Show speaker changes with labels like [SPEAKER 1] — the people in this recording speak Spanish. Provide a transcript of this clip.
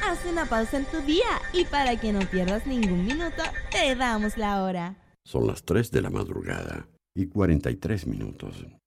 [SPEAKER 1] Haz una pausa en tu día y para que no pierdas ningún minuto, te damos la hora.
[SPEAKER 2] Son las 3 de la madrugada y 43 minutos.